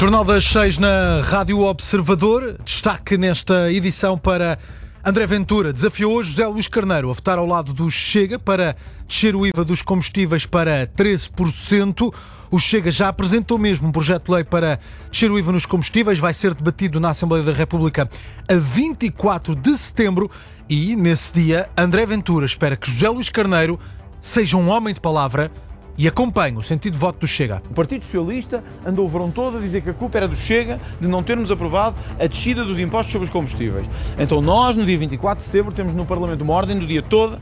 Jornal das 6 na Rádio Observador. Destaque nesta edição para André Ventura. Desafiou hoje José Luís Carneiro a votar ao lado do Chega para descer o IVA dos combustíveis para 13%. O Chega já apresentou mesmo um projeto de lei para descer o IVA nos combustíveis. Vai ser debatido na Assembleia da República a 24 de setembro. E, nesse dia, André Ventura espera que José Luís Carneiro seja um homem de palavra e acompanhe o sentido de voto do Chega. O Partido Socialista andou o verão todo a dizer que a culpa era do Chega de não termos aprovado a descida dos impostos sobre os combustíveis. Então nós, no dia 24 de setembro, temos no Parlamento uma ordem do dia toda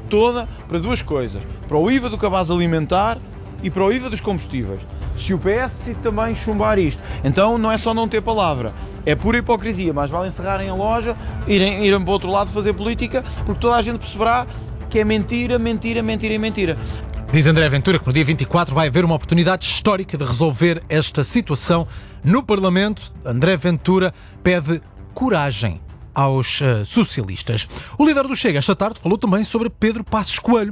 para duas coisas. Para o IVA do cabaz alimentar e para o IVA dos combustíveis. Se o PS decide também chumbar isto, então não é só não ter palavra, é pura hipocrisia. Mas vale encerrarem a loja, irem para o outro lado fazer política, porque toda a gente perceberá que é mentira, mentira, mentira e mentira. Diz André Ventura que no dia 24 vai haver uma oportunidade histórica de resolver esta situação no Parlamento. André Ventura pede coragem aos socialistas. O líder do Chega esta tarde falou também sobre Pedro Passos Coelho,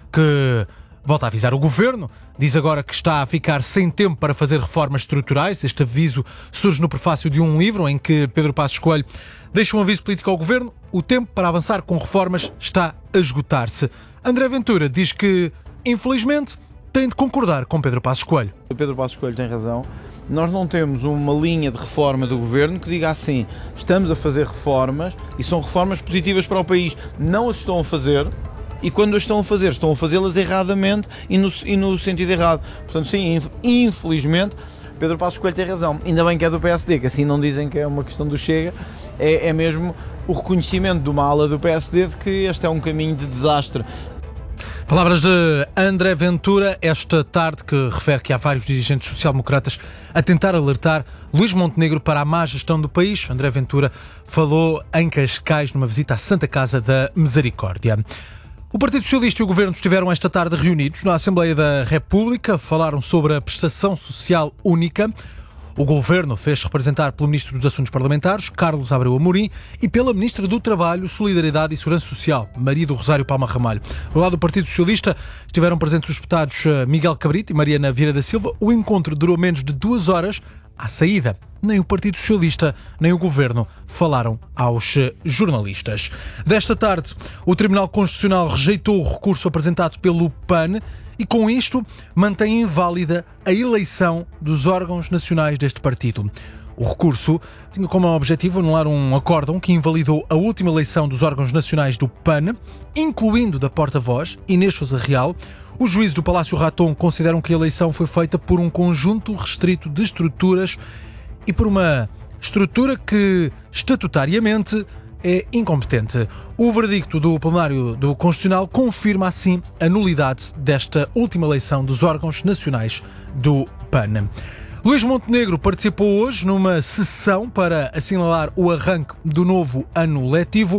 que volta a avisar o governo. Diz agora que está a ficar sem tempo para fazer reformas estruturais. Este aviso surge no prefácio de um livro em que Pedro Passos Coelho deixa um aviso político ao governo. O tempo para avançar com reformas está a esgotar-se. André Ventura diz que, infelizmente, tem de concordar com Pedro Passos Coelho. O Pedro Passos Coelho tem razão. Nós não temos uma linha de reforma do governo que diga assim: estamos a fazer reformas e são reformas positivas para o país. Não as estão a fazer. E quando as estão a fazê-las erradamente e no sentido errado. Portanto, sim, infelizmente, Pedro Passos Coelho tem razão. Ainda bem que é do PSD, que assim não dizem que é uma questão do Chega. É mesmo o reconhecimento de uma ala do PSD de que este é um caminho de desastre. Palavras de André Ventura esta tarde, que refere que há vários dirigentes social-democratas a tentar alertar Luís Montenegro para a má gestão do país. André Ventura falou em Cascais numa visita à Santa Casa da Misericórdia. O Partido Socialista e o Governo estiveram esta tarde reunidos na Assembleia da República, falaram sobre a prestação social única. O Governo fez representar pelo Ministro dos Assuntos Parlamentares, Carlos Abreu Amorim, e pela Ministra do Trabalho, Solidariedade e Segurança Social, Maria do Rosário Palma Ramalho. Do lado do Partido Socialista estiveram presentes os deputados Miguel Cabrita e Mariana Vieira da Silva. O encontro durou menos de 2 horas. À saída, nem o Partido Socialista nem o Governo falaram aos jornalistas. Desta tarde, o Tribunal Constitucional rejeitou o recurso apresentado pelo PAN e, com isto, mantém inválida a eleição dos órgãos nacionais deste partido. O recurso tinha como objetivo anular um acórdão que invalidou a última eleição dos órgãos nacionais do PAN, incluindo da porta-voz, Inês Sousa Real. Os juízes do Palácio Raton consideram que a eleição foi feita por um conjunto restrito de estruturas e por uma estrutura que, estatutariamente, é incompetente. O verdicto do plenário do Constitucional confirma, assim, a nulidade desta última eleição dos órgãos nacionais do PAN. Luís Montenegro participou hoje numa sessão para assinalar o arranque do novo ano letivo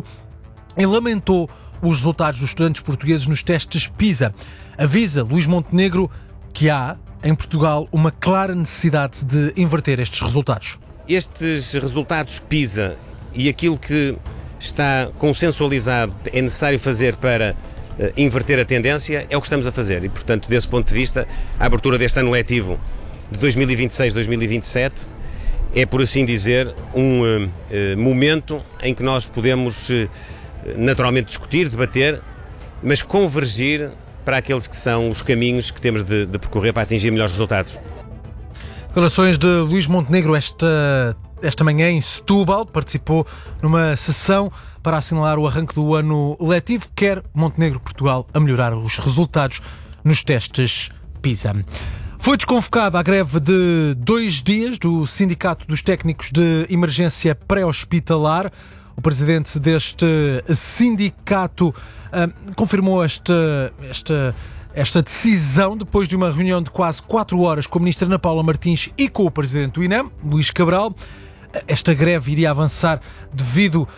e lamentou os resultados dos estudantes portugueses nos testes PISA. Avisa Luís Montenegro que há, em Portugal, uma clara necessidade de inverter estes resultados. Estes resultados PISA e aquilo que está consensualizado é necessário fazer para inverter a tendência é o que estamos a fazer e, portanto, desse ponto de vista, a abertura deste ano letivo de 2026-2027 é, por assim dizer, um momento em que nós podemos naturalmente discutir, debater, mas convergir para aqueles que são os caminhos que temos de percorrer para atingir melhores resultados. Declarações de Luís Montenegro esta manhã em Setúbal. Participou numa sessão para assinalar o arranque do ano letivo. Quer Montenegro Portugal a melhorar os resultados nos testes PISA. Foi desconvocada a greve de 2 dias do Sindicato dos Técnicos de Emergência Pré-Hospitalar. O presidente deste sindicato confirmou esta decisão depois de uma reunião de quase 4 horas com a ministra Ana Paula Martins e com o presidente do INEM, Luís Cabral. Esta greve iria avançar devido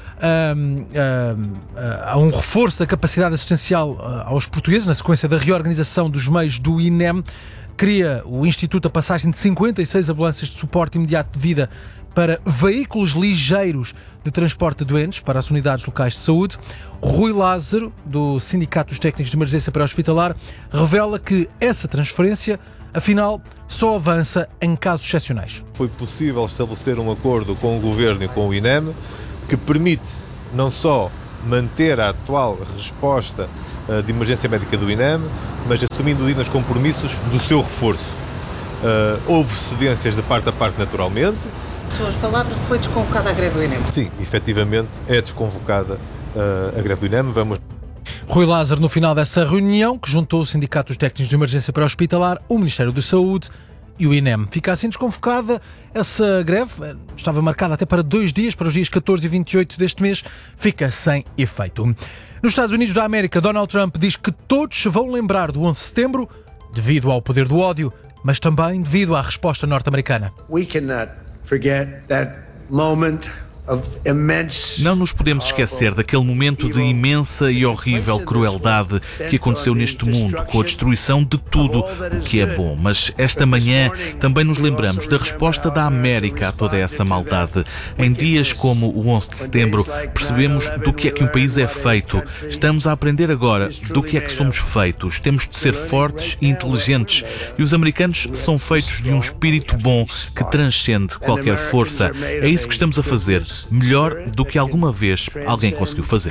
a um reforço da capacidade assistencial aos portugueses na sequência da reorganização dos meios do INEM. Cria o Instituto a passagem de 56 ambulâncias de suporte imediato de vida para veículos ligeiros de transporte de doentes para as unidades locais de saúde. Rui Lázaro, do Sindicato dos Técnicos de Emergência Pré-Hospitalar, revela que essa transferência afinal, só avança em casos excepcionais. Foi possível estabelecer um acordo com o Governo e com o INEM que permite não só manter a atual resposta de emergência médica do INEM, mas assumindo dignos compromissos do seu reforço. Houve cedências de parte a parte naturalmente. Suas palavras, foi desconvocada a greve do INEM? Sim, efetivamente é desconvocada a greve do INEM. Rui Lázaro, no final dessa reunião, que juntou o Sindicato dos Técnicos de Emergência Pré-Hospitalar, o Ministério da Saúde e o INEM. Fica assim desconvocada essa greve, estava marcada até para 2 dias, para os dias 14 e 28 deste mês, fica sem efeito. Nos Estados Unidos da América, Donald Trump diz que todos se vão lembrar do 11 de setembro, devido ao poder do ódio, mas também devido à resposta norte-americana. We cannot forget that moment. Não nos podemos esquecer daquele momento de imensa e horrível crueldade que aconteceu neste mundo, com a destruição de tudo o que é bom. Mas esta manhã também nos lembramos da resposta da América a toda essa maldade. Em dias como o 11 de setembro, percebemos do que é que um país é feito. Estamos a aprender agora do que é que somos feitos. Temos de ser fortes e inteligentes. E os americanos são feitos de um espírito bom que transcende qualquer força. É isso que estamos a fazer. Melhor do que alguma vez alguém conseguiu fazer.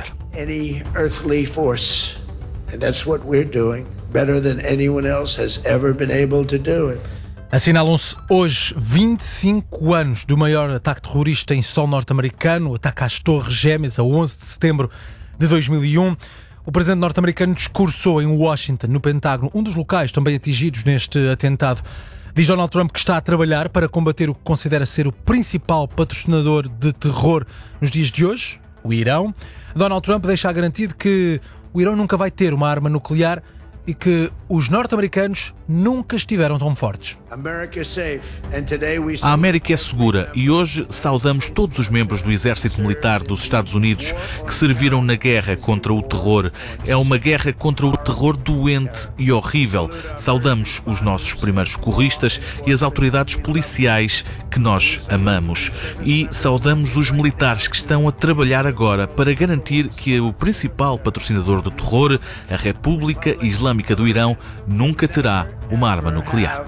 Assinalam-se hoje 25 anos do maior ataque terrorista em solo norte-americano, o ataque às Torres Gêmeas, a 11 de setembro de 2001. O presidente norte-americano discursou em Washington, no Pentágono, um dos locais também atingidos neste atentado. Diz Donald Trump que está a trabalhar para combater o que considera ser o principal patrocinador de terror nos dias de hoje, o Irão. Donald Trump deixa garantido que o Irão nunca vai ter uma arma nuclear e que os norte-americanos nunca estiveram tão fortes. A América é segura e hoje saudamos todos os membros do Exército Militar dos Estados Unidos que serviram na guerra contra o terror. É uma guerra contra o terror doente e horrível. Saudamos os nossos primeiros socorristas e as autoridades policiais que nós amamos. E saudamos os militares que estão a trabalhar agora para garantir que o principal patrocinador do terror, a República Islâmica do Irão, nunca terá uma arma nuclear.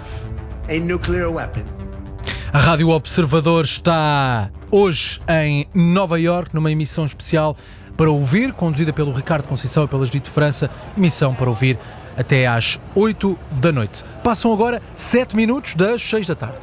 A Rádio Observador está hoje em Nova Iorque, numa emissão especial para ouvir, conduzida pelo Ricardo Conceição e pela Judite França, emissão para ouvir até às 8 da noite. Passam agora 7 minutos das 6 da tarde.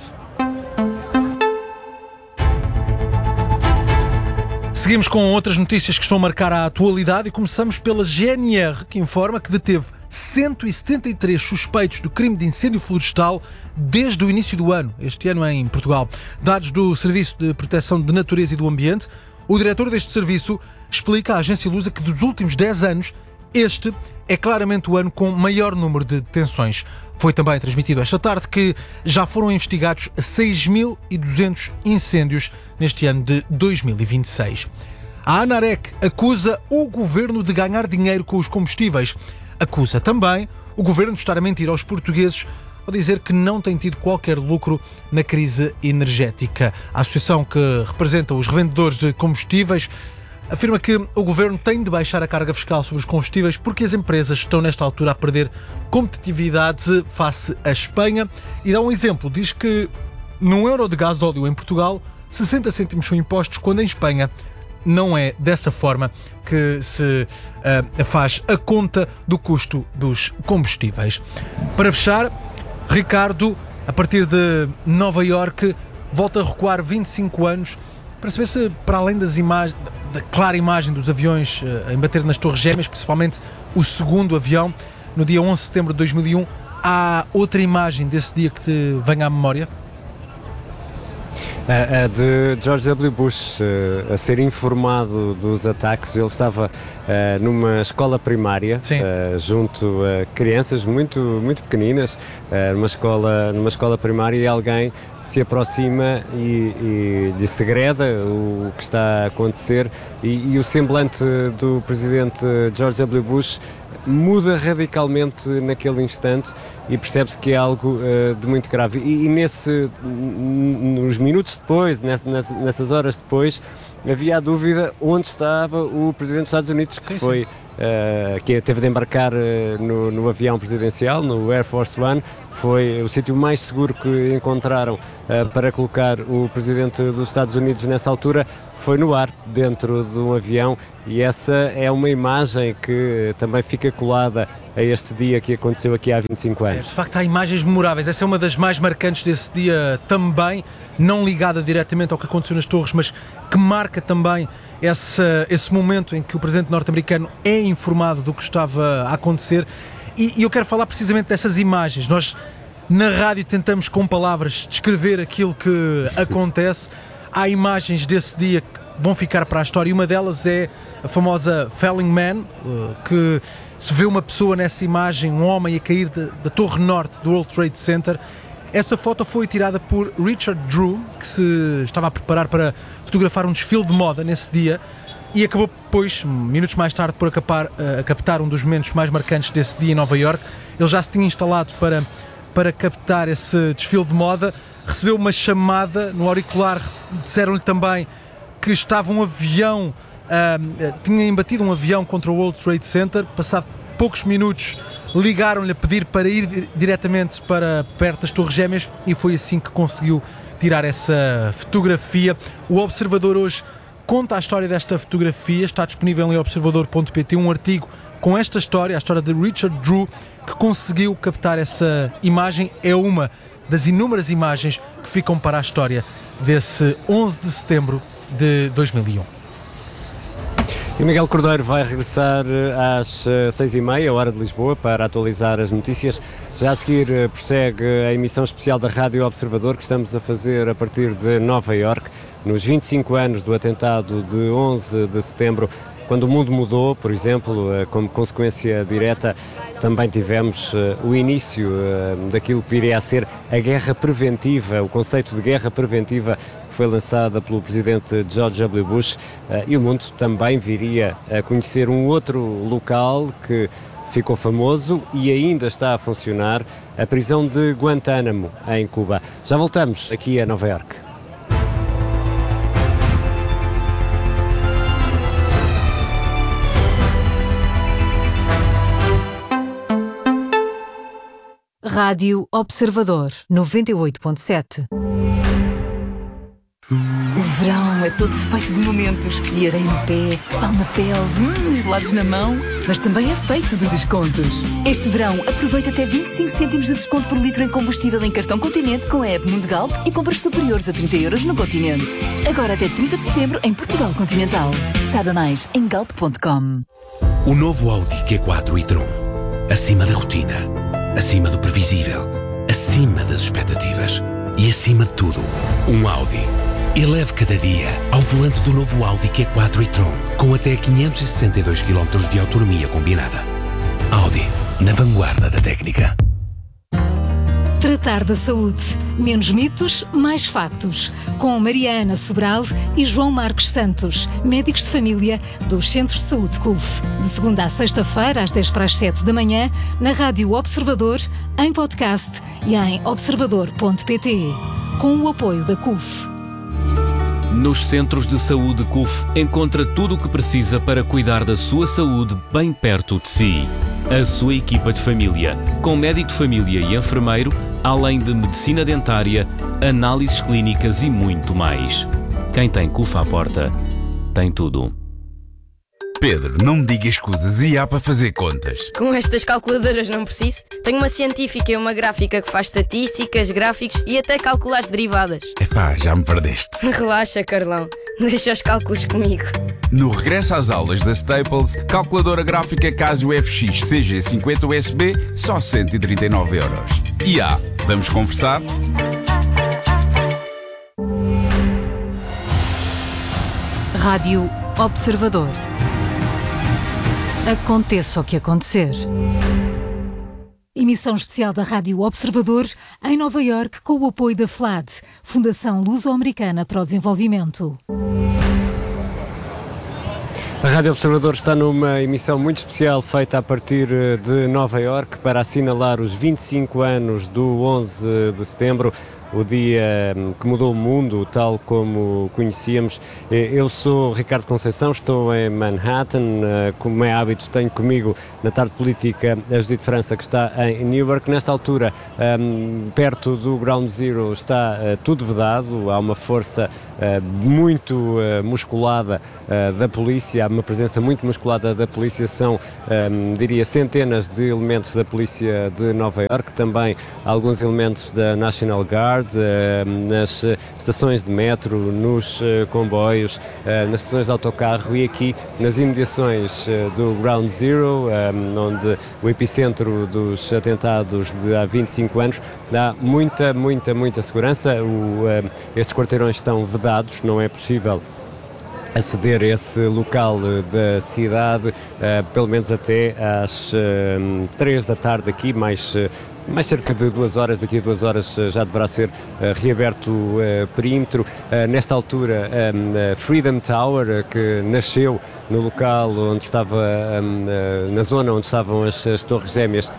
Seguimos com outras notícias que estão a marcar a atualidade e começamos pela GNR, que informa que deteve 173 suspeitos do crime de incêndio florestal desde o início do ano, este ano em Portugal. Dados do Serviço de Proteção de Natureza e do Ambiente, o diretor deste serviço explica à agência Lusa que dos últimos 10 anos, este é claramente o ano com maior número de detenções. Foi também transmitido esta tarde que já foram investigados 6.200 incêndios neste ano de 2026. A ANAREC acusa o governo de ganhar dinheiro com os combustíveis. Acusa também o governo de estar a mentir aos portugueses ao dizer que não tem tido qualquer lucro na crise energética. A associação que representa os revendedores de combustíveis afirma que o governo tem de baixar a carga fiscal sobre os combustíveis porque as empresas estão nesta altura a perder competitividade face à Espanha e dá um exemplo, diz que num euro de gasóleo em Portugal 60 cêntimos são impostos, quando em Espanha não é dessa forma que se faz a conta do custo dos combustíveis. Para fechar, Ricardo, a partir de Nova Iorque, volta a recuar 25 anos para saber se, para além das imagens, da clara imagem dos aviões em bater nas Torres Gêmeas, principalmente o segundo avião, no dia 11 de setembro de 2001, há outra imagem desse dia que te venha à memória? A de George W. Bush, a ser informado dos ataques. Ele estava numa escola primária, junto a crianças muito pequeninas, numa escola primária, e alguém se aproxima e lhe segreda o que está a acontecer, e o semblante do presidente George W. Bush muda radicalmente naquele instante e percebe-se que é algo de muito grave. E nos minutos depois, nessas horas depois, havia a dúvida onde estava o Presidente dos Estados Unidos, que foi que teve de embarcar no avião presidencial, no Air Force One. Foi o sítio mais seguro que encontraram para colocar o presidente dos Estados Unidos nessa altura, foi no ar, dentro de um avião, e essa é uma imagem que também fica colada a este dia que aconteceu aqui há 25 anos. De facto, há imagens memoráveis. Essa é uma das mais marcantes desse dia também, não ligada diretamente ao que aconteceu nas Torres, mas que marca também esse momento em que o presidente norte-americano é informado do que estava a acontecer. E eu quero falar precisamente dessas imagens. Nós, na rádio, tentamos com palavras descrever aquilo que acontece. Há imagens desse dia que vão ficar para a história, e uma delas é a famosa Falling Man, que se vê uma pessoa nessa imagem, um homem a cair da torre norte do World Trade Center. Essa foto foi tirada por Richard Drew, que se estava a preparar para fotografar um desfile de moda nesse dia, e acabou, depois, minutos mais tarde, por a captar um dos momentos mais marcantes desse dia em Nova Iorque. Ele já se tinha instalado para captar esse desfile de moda, recebeu uma chamada no auricular, disseram-lhe também que estava um avião, tinha embatido um avião contra o World Trade Center. Passado poucos minutos, ligaram-lhe a pedir para ir diretamente para perto das Torres Gêmeas, e foi assim que conseguiu tirar essa fotografia. O Observador hoje conta a história desta fotografia, está disponível em observador.pt um artigo com esta história, a história de Richard Drew, que conseguiu captar essa imagem. É uma das inúmeras imagens que ficam para a história desse 11 de setembro de 2001. E Miguel Cordeiro vai regressar às 6h30, hora de Lisboa, para atualizar as notícias. Já a seguir prossegue a emissão especial da Rádio Observador, que estamos a fazer a partir de Nova Iorque, nos 25 anos do atentado de 11 de setembro, quando o mundo mudou. Por exemplo, como consequência direta, também tivemos o início daquilo que viria a ser a guerra preventiva, o conceito de guerra preventiva, foi lançada pelo presidente George W. Bush, e o mundo também viria a conhecer um outro local que ficou famoso e ainda está a funcionar, a prisão de Guantánamo, em Cuba. Já voltamos aqui a Nova Iorque. Rádio Observador 98.7. O verão é todo feito de momentos, de areia no pé, sal na pele, gelados na mão, mas também é feito de descontos. Este verão aproveita até 25 cêntimos de desconto por litro em combustível em cartão Continente com a app Mundo Galp e compras superiores a 30 € no Continente. Agora até 30 de setembro em Portugal Continental. Saiba mais em galp.com. O novo Audi Q4 e-tron. Acima da rotina, acima do previsível, acima das expectativas e acima de tudo, um Audi. Eleve cada dia ao volante do novo Audi Q4 e-tron, com até 562 km de autonomia combinada. Audi, na vanguarda da técnica. Tratar da saúde. Menos mitos, mais factos. Com Mariana Sobral e João Marcos Santos, médicos de família dos Centros de Saúde CUF. De segunda a sexta-feira, às 10:07 da manhã, na Rádio Observador, em podcast e em observador.pt. Com o apoio da CUF. Nos Centros de Saúde CUF encontra tudo o que precisa para cuidar da sua saúde bem perto de si. A sua equipa de família, com médico de família e enfermeiro, além de medicina dentária, análises clínicas e muito mais. Quem tem CUF à porta, tem tudo. Pedro, não me diga escusas e há para fazer contas. Com estas calculadoras não preciso. Tenho uma científica e uma gráfica que faz estatísticas, gráficos e até calcular as derivadas. Epá, já me perdeste. Relaxa, Carlão. Deixa os cálculos comigo. No regresso às aulas da Staples, calculadora gráfica Casio FX CG50 USB, só 139 €. E vamos conversar? Rádio Observador. Aconteça o que acontecer. Emissão especial da Rádio Observador em Nova Iorque com o apoio da FLAD, Fundação Luso-Americana para o Desenvolvimento. A Rádio Observador está numa emissão muito especial feita a partir de Nova Iorque para assinalar os 25 anos do 11 de setembro, o dia que mudou o mundo, tal como conhecíamos. Eu sou Ricardo Conceição, estou em Manhattan, como é hábito tenho comigo na tarde política a Judite França, que está em Newark. Nesta altura, perto do Ground Zero, está tudo vedado, há uma força muito musculada da polícia, há uma presença muito musculada da polícia, são, diria, centenas de elementos da polícia de Nova Iorque, também alguns elementos da National Guard, nas estações de metro, nos comboios, nas estações de autocarro e aqui nas imediações do Ground Zero, onde o epicentro dos atentados de há 25 anos, há muita segurança. Estes quarteirões estão vedados, não é possível aceder a esse local da cidade, pelo menos até às 3 da tarde aqui, mais cerca de 2 horas, daqui a 2 horas já deverá ser reaberto o perímetro. Nesta altura, Freedom Tower, que nasceu no local onde estava, na zona onde estavam as Torres Gêmeas,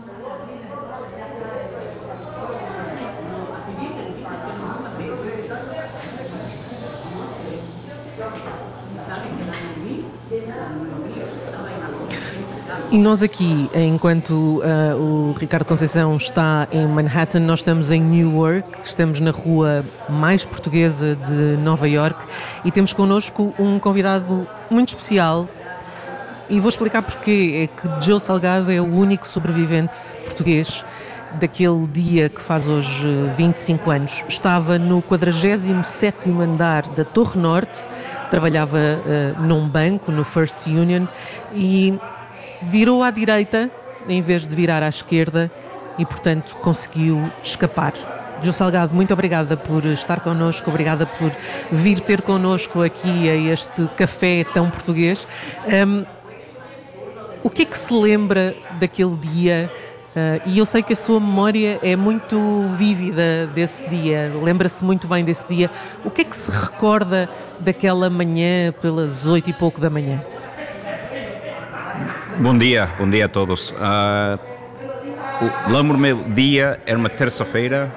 E nós aqui, enquanto o Ricardo Conceição está em Manhattan, nós estamos em Newark, estamos na rua mais portuguesa de Nova Iorque e temos connosco um convidado muito especial e vou explicar porquê. É que Joe Salgado é o único sobrevivente português daquele dia que faz hoje 25 anos. Estava no 47º andar da Torre Norte, trabalhava num banco, no First Union, e virou à direita em vez de virar à esquerda e, portanto, conseguiu escapar. Joe Salgado, muito obrigada por estar connosco, obrigada por vir ter connosco aqui a este café tão português. O que é que se lembra daquele dia? E eu sei que a sua memória é muito vívida desse dia, lembra-se muito bem desse dia. O que é que se recorda daquela manhã, pelas 8 e pouco da manhã? Bom dia a todos. Lembro-me, o dia era uma terça-feira,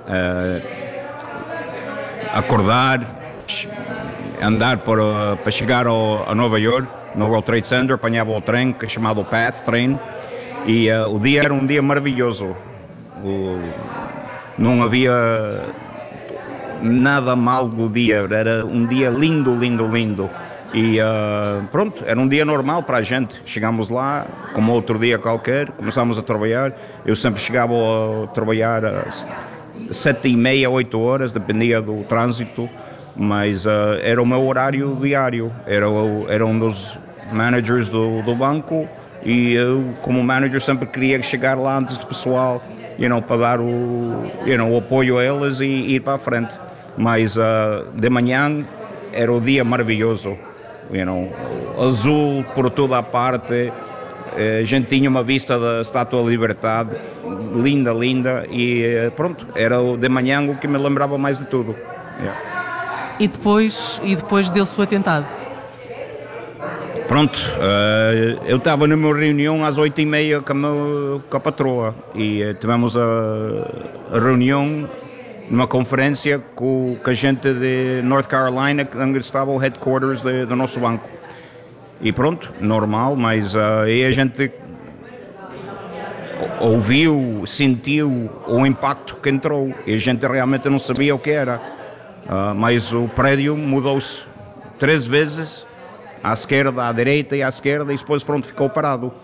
acordar, andar para chegar a Nova York, no World Trade Center, apanhava o trem chamado Path Train, e o dia era um dia maravilhoso. Não havia nada mal do dia, era um dia lindo. E pronto, era um dia normal para a gente. Chegámos lá, como outro dia qualquer, começámos a trabalhar. Eu sempre chegava a trabalhar às 7h30, 8 horas, dependia do trânsito, mas era o meu horário diário. Era um dos managers do banco e eu, como manager, sempre queria chegar lá antes do pessoal, para dar o apoio a eles e ir para a frente. Mas de manhã era o dia maravilhoso. Azul por toda a parte, a gente tinha uma vista da Estátua da Liberdade, linda, e pronto, era de manhã o que me lembrava mais de tudo. E depois deu-se o atentado? Pronto, eu estava numa reunião às 8h30 com a patroa e tivemos a reunião numa conferência com a gente de North Carolina, onde estava o headquarters do nosso banco. E pronto, normal, mas aí a gente ouviu, sentiu o impacto que entrou e a gente realmente não sabia o que era. Mas o prédio mudou-se 3 vezes, à esquerda, à direita e à esquerda, e depois pronto, ficou parado.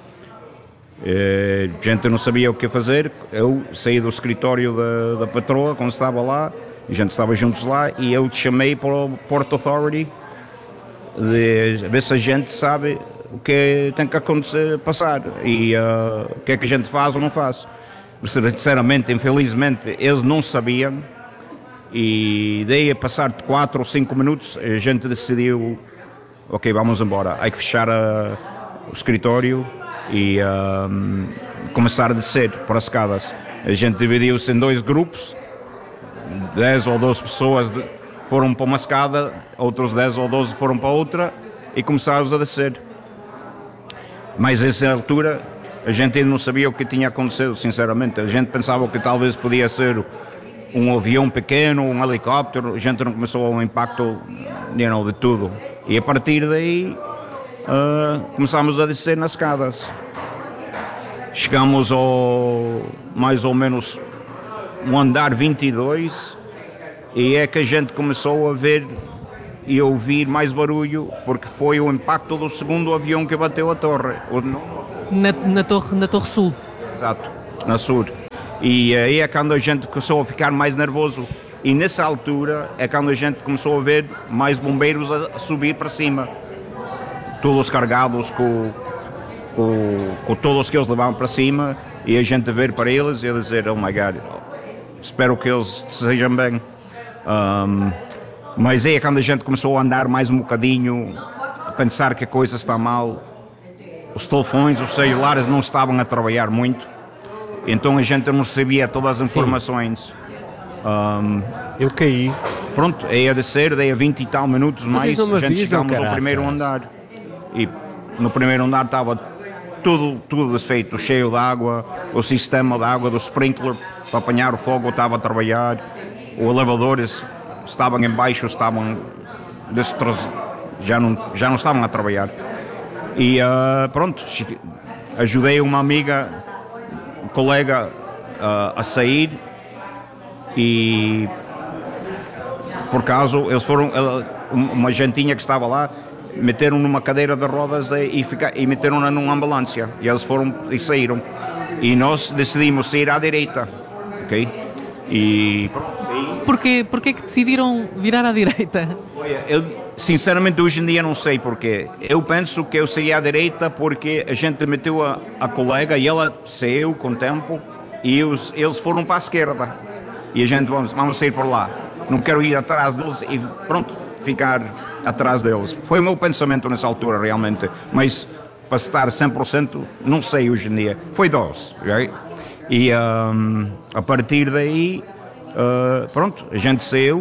A gente não sabia o que fazer. Eu saí do escritório da patroa quando estava lá, a gente estava juntos lá, e eu te chamei para o Port Authority de ver se a gente sabe o que tem que acontecer, passar, e o que é que a gente faz ou não faz. Sinceramente, infelizmente, eles não sabiam, e daí a passar de 4 ou 5 minutos a gente decidiu, ok, vamos embora, há que fechar o escritório e começar a descer para as escadas. A gente dividiu-se em 2 grupos, 10 ou 12 pessoas foram para uma escada, outros 10 ou 12 foram para outra e começámos a descer. Mas nessa altura a gente ainda não sabia o que tinha acontecido, sinceramente. A gente pensava que talvez podia ser um avião pequeno, um helicóptero, a gente não começou ao impacto de tudo. E a partir daí começámos a descer nas escadas. Chegamos ao mais ou menos um andar 22 e é que a gente começou a ver e ouvir mais barulho, porque foi o impacto do segundo avião que bateu a torre. Na torre sul. Exato, na sul. E aí é quando a gente começou a ficar mais nervoso. E nessa altura é quando a gente começou a ver mais bombeiros a subir para cima. Todos carregados com todos que eles levavam para cima, e a gente a ver para eles e a dizer, oh my God, espero que eles sejam bem. Mas aí é quando a gente começou a andar mais um bocadinho, a pensar que a coisa está mal. Os telefones, os celulares não estavam a trabalhar muito, então a gente não recebia todas as informações. Eu caí. Pronto, aí a descer, daí a 20 e tal minutos mais, a gente chegámos ao primeiro andar. E no primeiro andar estava tudo desfeito, cheio de água, o sistema de água do sprinkler para apanhar o fogo estava a trabalhar, os elevadores estavam em baixo, estavam já não estavam a trabalhar. E pronto, ajudei uma amiga, um colega a sair, e por acaso eles foram, uma gentinha que estava lá, meteram numa cadeira de rodas e meteram-na numa ambulância, e eles foram e saíram, e nós decidimos sair à direita, ok? E Porquê que decidiram virar à direita? Eu sinceramente hoje em dia não sei porquê. Eu penso que eu saí à direita porque a gente meteu a colega e ela saiu com o tempo, e eles foram para a esquerda, e a gente vamos sair por lá, não quero ir atrás deles e pronto, ficar atrás deles. Foi o meu pensamento nessa altura realmente, mas para estar 100% não sei hoje em dia. Foi doce, okay? E a partir daí pronto, a gente saiu,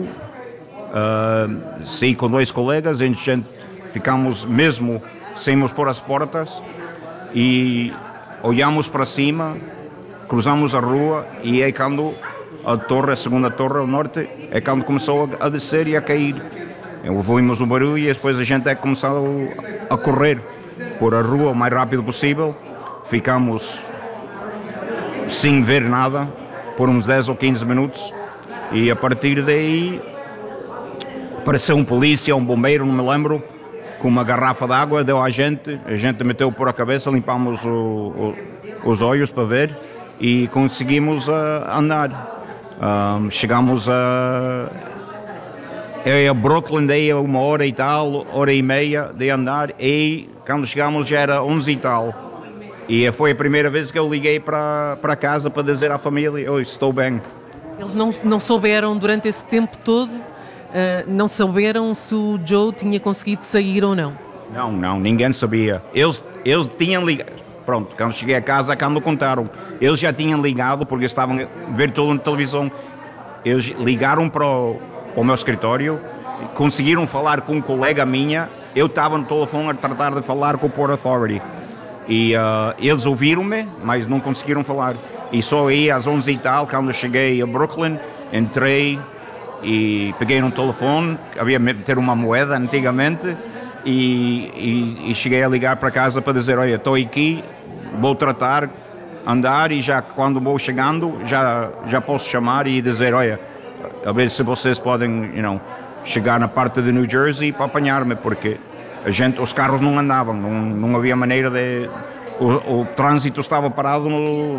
saí com 2 colegas, a gente ficamos mesmo, saímos por as portas e olhamos para cima, cruzamos a rua, e é quando a segunda torre ao norte, é quando começou a descer e a cair. Ouvimos o barulho e depois a gente começou a correr por a rua o mais rápido possível. Ficamos sem ver nada por uns 10 ou 15 minutos, e a partir daí apareceu um polícia, um bombeiro, não me lembro, com uma garrafa de água, deu a gente meteu por a cabeça, limpámos os olhos para ver e conseguimos andar. Chegamos a Brooklyn, daí a 1 hora e tal, hora e meia de andar, e quando chegámos já era 11 e tal. E foi a primeira vez que eu liguei para casa para dizer à família, oi, estou bem. Eles não souberam durante esse tempo todo, não souberam se o Joe tinha conseguido sair ou não? Não, ninguém sabia. Eles tinham ligado, pronto, quando cheguei a casa, quando contaram, eles já tinham ligado, porque estavam a ver tudo na televisão, eles ligaram para o meu escritório, conseguiram falar com um colega minha, eu estava no telefone a tratar de falar com o Port Authority, e eles ouviram-me, mas não conseguiram falar, e só aí às 11 e tal, quando cheguei a Brooklyn, entrei e peguei no telefone, havia meter uma moeda antigamente, e cheguei a ligar para casa para dizer, olha, estou aqui, vou tratar, andar, e já quando vou chegando, já posso chamar e dizer, olha, a ver se vocês podem, chegar na parte de New Jersey para apanhar-me, porque os carros não andavam, não havia maneira de... O trânsito estava parado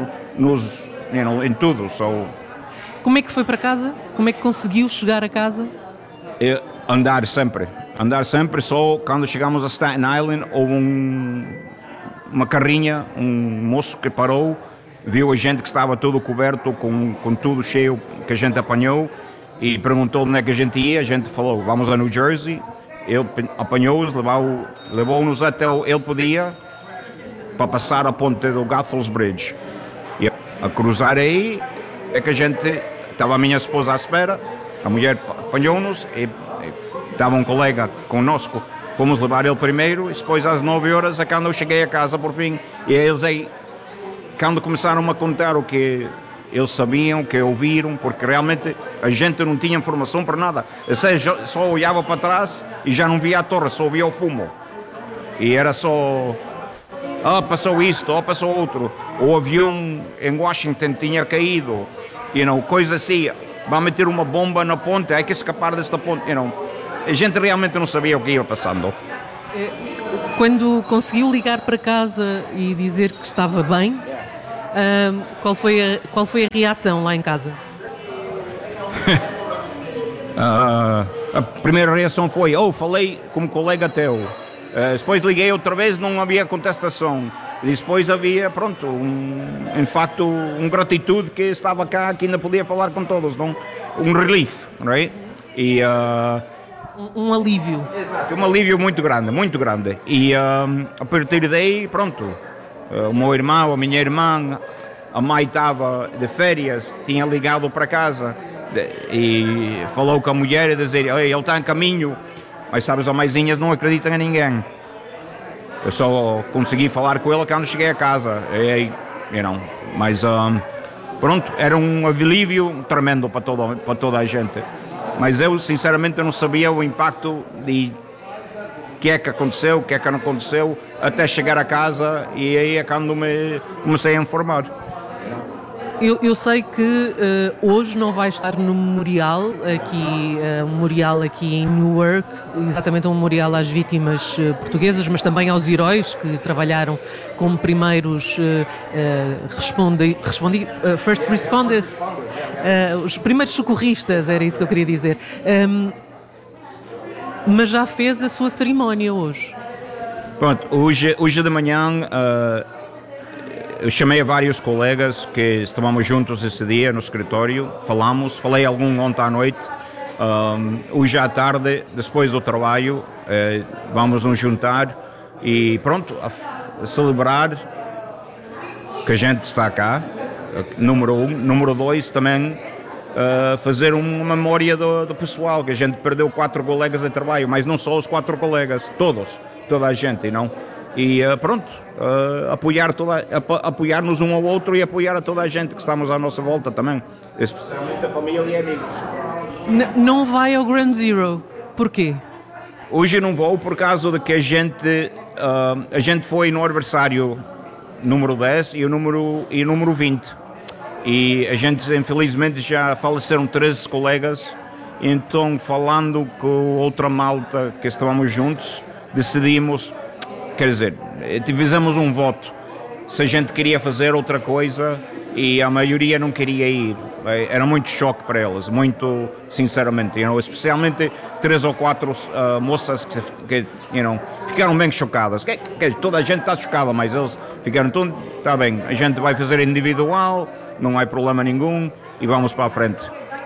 em tudo. Como é que foi para casa? Como é que conseguiu chegar a casa? Andar sempre, só quando chegamos a Staten Island, houve uma carrinha, um moço que parou, viu a gente que estava todo coberto, com tudo cheio que a gente apanhou, e perguntou onde é que a gente ia. A gente falou, vamos a New Jersey. Ele apanhou-os, levou-nos até ele podia, para passar a ponte do Goethals Bridge. E a cruzar aí, é que a gente, estava a minha esposa à espera, a mulher apanhou-nos, e estava um colega conosco, fomos levar ele primeiro, e depois às 9 horas é quando eu cheguei a casa por fim, e eles aí, quando começaram a contar o que eles sabiam, que ouviram, porque realmente a gente não tinha informação para nada. Eu só olhava para trás e já não via a torre, só via o fumo. E era só, passou isto, passou outro. O avião em Washington tinha caído, coisa assim. Vai meter uma bomba na ponte, há que escapar desta ponte. A gente realmente não sabia o que ia passando. Quando conseguiu ligar para casa e dizer que estava bem, qual foi a reação lá em casa? A primeira reação foi, falei com um colega teu. Depois liguei outra vez, não havia contestação. E depois havia, em facto, gratitude que estava cá, que ainda podia falar com todos, um relief, right? E, um alívio. Exato, um alívio muito grande, muito grande. E a partir daí, o meu irmão, a minha irmã, a mãe estava de férias, tinha ligado para casa e falou com a mulher a dizer, ele está em caminho, mas sabes, as mãezinhas não acreditam em ninguém. Eu só consegui falar com ela quando cheguei a casa, mas era um alívio tremendo para toda a gente. Mas eu sinceramente não sabia o impacto de o que é que aconteceu, o que é que não aconteceu, até chegar a casa e aí é quando me comecei a informar. Eu sei que hoje não vai estar no memorial aqui em Newark, exatamente um memorial às vítimas portuguesas, mas também aos heróis que trabalharam como primeiros first responders, os primeiros socorristas, era isso que eu queria dizer. Mas já fez a sua cerimónia hoje? Pronto, hoje de manhã eu chamei a vários colegas que estávamos juntos esse dia no escritório, falei algum ontem à noite. Hoje à tarde, depois do trabalho, vamos nos juntar e a celebrar que a gente está cá, número 1. Número 2, também fazer uma memória do pessoal, que a gente perdeu 4 colegas de trabalho, mas não só os 4 colegas, toda a gente, não? E apoiar-nos um ao outro e apoiar a toda a gente que estamos à nossa volta também, especialmente a família e amigos. Não vai ao Ground Zero, porquê? Hoje não vou por causa de que a gente foi no aniversário número 10 e o número 20 e a gente infelizmente já faleceram 13 colegas, então falando com outra malta que estávamos juntos, decidimos, fizemos um voto se a gente queria fazer outra coisa e a maioria não queria ir. Era muito choque para elas, muito sinceramente, especialmente 3 ou 4 moças que ficaram bem chocadas. Toda a gente está chocada, mas eles ficaram, tudo está bem, a gente vai fazer individual, não há problema nenhum e vamos para a frente.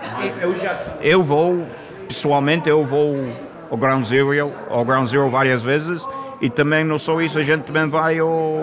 Eu vou, pessoalmente, ao Ground Zero várias vezes. E também não só isso, a gente também vai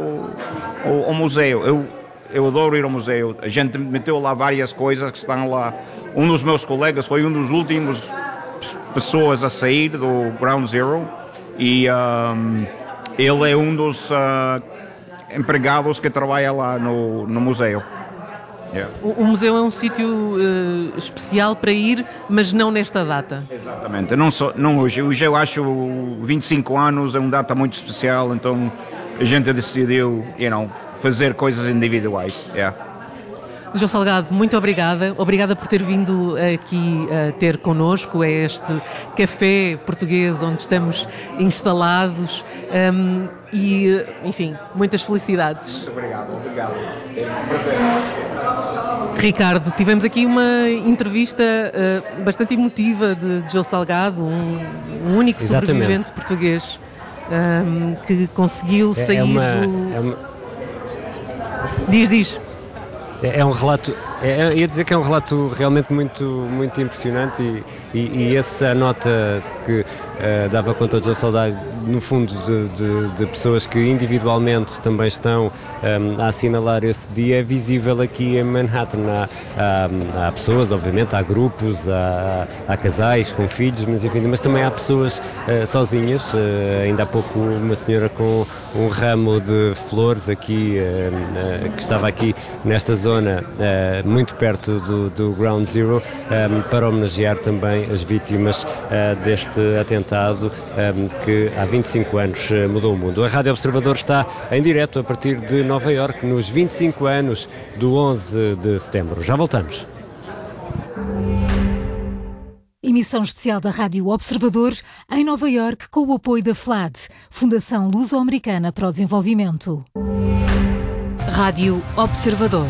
ao museu. Eu adoro ir ao museu. A gente meteu lá várias coisas que estão lá. Um dos meus colegas foi um dos últimos pessoas a sair do Ground Zero e ele é um dos empregados que trabalha lá no museu. Yeah. O museu é um sítio especial para ir, mas não nesta data. Exatamente, não hoje. Hoje eu acho 25 anos é uma data muito especial, então a gente decidiu fazer coisas individuais. Yeah. João Salgado, muito obrigada. Obrigada por ter vindo aqui ter connosco a este café português onde estamos instalados e, enfim, muitas felicidades. Muito obrigado. É um prazer. Ricardo, tivemos aqui uma entrevista bastante emotiva de João Salgado, um único sobrevivente português que conseguiu sair do... Diz. É um relato, ia dizer que é um relato realmente muito impressionante e essa nota que dava conta de João Salgado, no fundo, de pessoas que individualmente também estão a assinalar esse dia, é visível aqui em Manhattan. Há pessoas, obviamente, há grupos, há casais com filhos, mas também há pessoas sozinhas. Ainda há pouco uma senhora com um ramo de flores aqui, que estava aqui nesta zona, muito perto do Ground Zero, para homenagear também as vítimas deste atentado que há 25 anos mudou o mundo. A Rádio Observador está em direto a partir de Nova Iorque, nos 25 anos do 11 de setembro. Já voltamos. Emissão especial da Rádio Observador em Nova Iorque com o apoio da FLAD, Fundação Luso-Americana para o Desenvolvimento. Rádio Observador.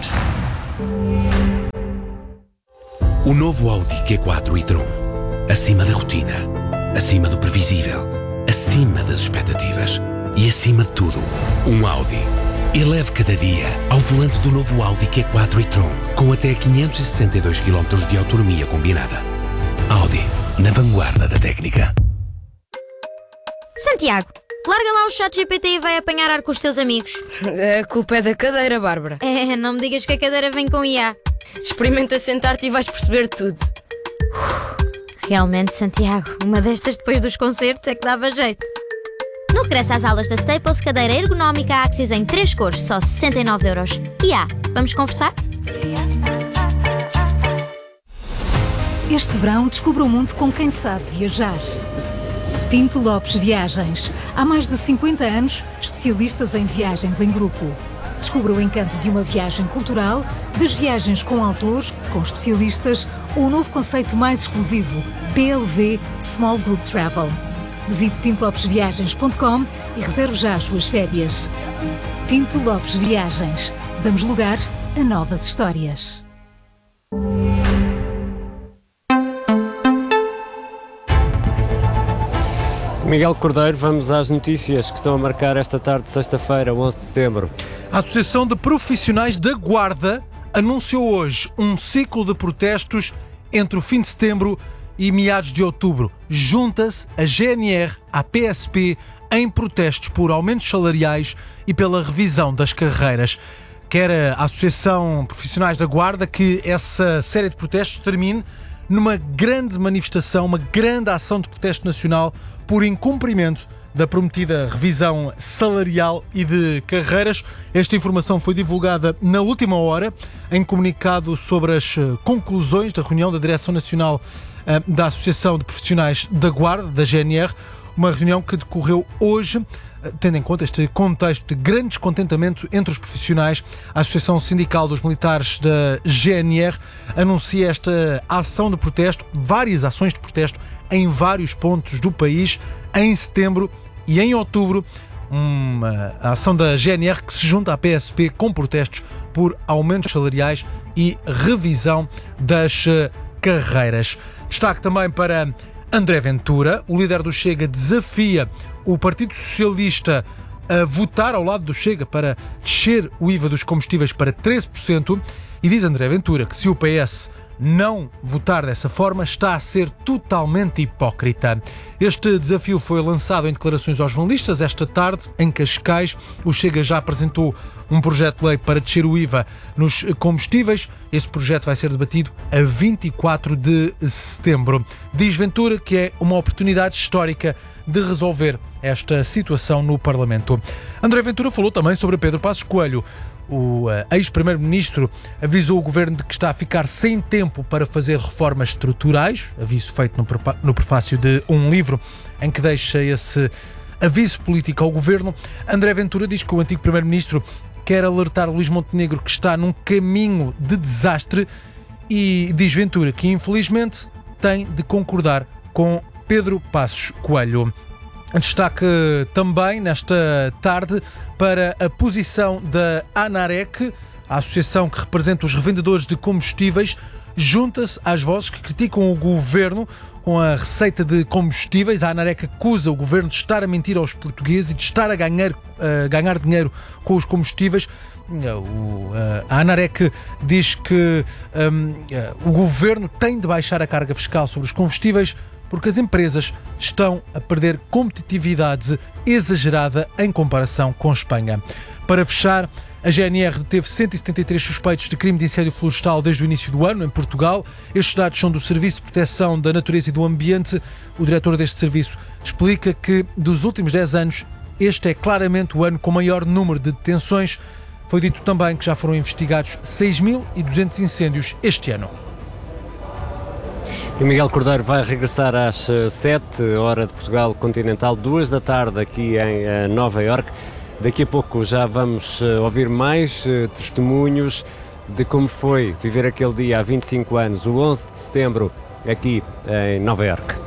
O novo Audi Q4 e-tron. Acima da rotina, acima do previsível, acima das expectativas e acima de tudo, um Audi. Eleve cada dia ao volante do novo Audi Q4 e-tron com até 562 km de autonomia combinada. Audi, na vanguarda da técnica. Santiago, larga lá o ChatGPT e vai apanhar ar com os teus amigos. A culpa é da cadeira, Bárbara. Não me digas que a cadeira vem com IA. Experimenta sentar-te e vais perceber tudo. Realmente, Santiago, uma destas depois dos concertos é que dava jeito. No regresso às aulas da Staples, cadeira ergonómica Axis em 3 cores, só 69€. IA, vamos conversar? Este verão descubra o mundo com quem sabe viajar. Pinto Lopes Viagens. Há mais de 50 anos, especialistas em viagens em grupo. Descubra o encanto de uma viagem cultural, das viagens com autores, com especialistas, ou o novo conceito mais exclusivo, PLV Small Group Travel. Visite pintolopesviagens.com e reserve já as suas férias. Pinto Lopes Viagens. Damos lugar a novas histórias. Miguel Cordeiro, vamos às notícias que estão a marcar esta tarde de sexta-feira, 11 de setembro. A Associação de Profissionais da Guarda anunciou hoje um ciclo de protestos entre o fim de setembro e meados de outubro. Junta-se a GNR à PSP em protestos por aumentos salariais e pela revisão das carreiras. Quer a Associação de Profissionais da Guarda que essa série de protestos termine numa grande manifestação, uma grande ação de protesto nacional por incumprimento da prometida revisão salarial e de carreiras. Esta informação foi divulgada na última hora em comunicado sobre as conclusões da reunião da Direção Nacional da Associação de Profissionais da Guarda, da GNR, uma reunião que decorreu hoje, tendo em conta este contexto de grande descontentamento entre os profissionais. A Associação Sindical dos Militares da GNR anuncia esta ação de protesto, várias ações de protesto em vários pontos do país, em setembro e em outubro. Uma ação da GNR que se junta à PSP com protestos por aumentos salariais e revisão das carreiras. Destaque também para André Ventura. O líder do Chega desafia o Partido Socialista a votar ao lado do Chega para descer o IVA dos combustíveis para 13%, e diz André Ventura que se o PS não votar dessa forma está a ser totalmente hipócrita. Este desafio foi lançado em declarações aos jornalistas esta tarde em Cascais. O Chega já apresentou um projeto de lei para descer o IVA nos combustíveis. Esse projeto vai ser debatido a 24 de setembro. Diz Ventura que é uma oportunidade histórica de resolver esta situação no Parlamento. André Ventura falou também sobre Pedro Passos Coelho. O ex-primeiro-ministro avisou o governo de que está a ficar sem tempo para fazer reformas estruturais, aviso feito no prefácio de um livro em que deixa esse aviso político ao governo. André Ventura diz que o antigo primeiro-ministro quer alertar Luís Montenegro que está num caminho de desastre e diz Ventura que infelizmente tem de concordar com Pedro Passos Coelho. Destaque também nesta tarde para a posição da ANAREC, a associação que representa os revendedores de combustíveis, junta-se às vozes que criticam o governo com a receita de combustíveis. A ANAREC acusa o governo de estar a mentir aos portugueses e de estar a ganhar dinheiro com os combustíveis. A ANAREC diz que o governo tem de baixar a carga fiscal sobre os combustíveis porque as empresas estão a perder competitividade exagerada em comparação com Espanha. Para fechar, a GNR deteve 173 suspeitos de crime de incêndio florestal desde o início do ano em Portugal. Estes dados são do Serviço de Proteção da Natureza e do Ambiente. O diretor deste serviço explica que, dos últimos 10 anos, este é claramente o ano com maior número de detenções. Foi dito também que já foram investigados 6.200 incêndios este ano. E Miguel Cordeiro vai regressar às 7, hora de Portugal continental, 2 da tarde aqui em Nova Iorque. Daqui a pouco já vamos ouvir mais testemunhos de como foi viver aquele dia há 25 anos, o 11 de setembro, aqui em Nova Iorque.